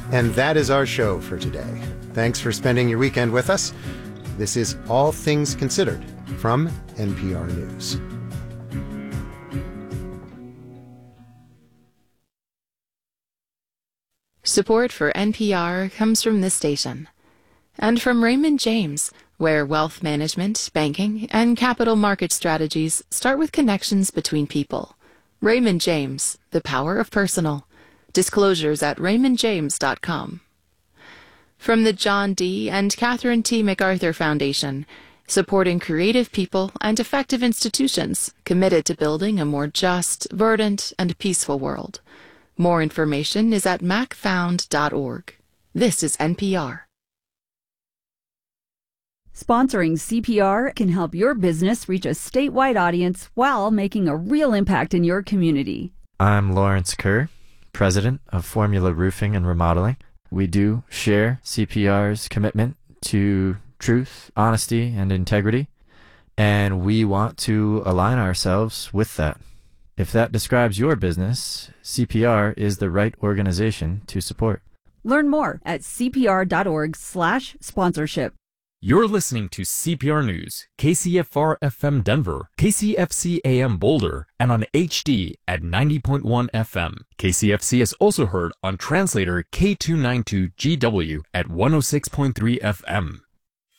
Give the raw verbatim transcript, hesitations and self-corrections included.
And that is our show for today. Thanks for spending your weekend with us. This is All Things Considered from N P R News. Support for N P R comes from this station and from Raymond James, where wealth management, banking, and capital market strategies start with connections between people. Raymond James, the power of personal. Disclosures at raymond james dot com. From the John D. and Catherine T. MacArthur Foundation, supporting creative people and effective institutions committed to building a more just, verdant, and peaceful world. More information is at mac found dot org. This is N P R. Sponsoring C P R can help your business reach a statewide audience while making a real impact in your community. I'm Lawrence Kerr, President of Formula Roofing and Remodeling. We do share C P R's commitment to truth, honesty, and integrity, and we want to align ourselves with that. If that describes your business, C P R is the right organization to support. Learn more at c p r dot org slash sponsorship. You're listening to C P R News, K C F R F M Denver, K C F C A M Boulder, and on H D at ninety point one F M. K C F C is also heard on translator K two ninety-two G W at one oh six point three F M.